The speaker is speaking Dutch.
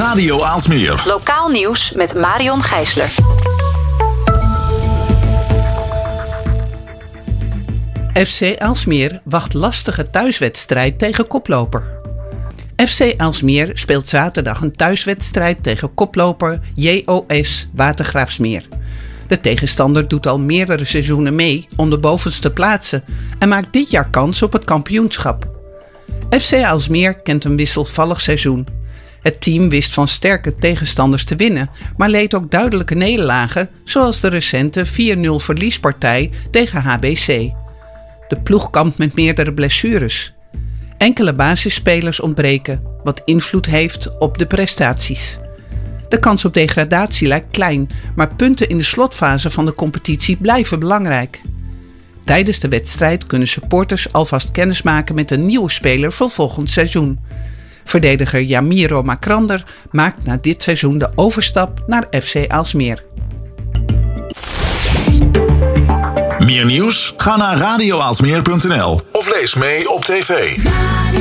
Radio Aalsmeer. Lokaal nieuws met Marion Gijsler. FC Aalsmeer wacht lastige thuiswedstrijd tegen koploper. FC Aalsmeer speelt zaterdag een thuiswedstrijd tegen koploper JOS Watergraafsmeer. De tegenstander doet al meerdere seizoenen mee om de bovenste plaatsen en maakt dit jaar kans op het kampioenschap. FC Aalsmeer kent een wisselvallig seizoen. Het team wist van sterke tegenstanders te winnen, maar leed ook duidelijke nederlagen, zoals de recente 4-0 verliespartij tegen HBC. De ploeg kampt met meerdere blessures. Enkele basisspelers ontbreken, wat invloed heeft op de prestaties. De kans op degradatie lijkt klein, maar punten in de slotfase van de competitie blijven belangrijk. Tijdens de wedstrijd kunnen supporters alvast kennismaken met een nieuwe speler voor volgend seizoen. Verdediger Jamiro Makrander maakt na dit seizoen de overstap naar FC Aalsmeer. Meer nieuws? Ga naar radioaalsmeer.nl of lees mee op tv.